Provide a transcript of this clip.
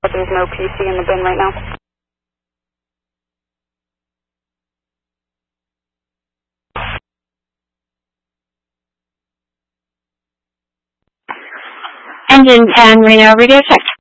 There's no PC in the bin right now. Engine 10, Reno, radio check.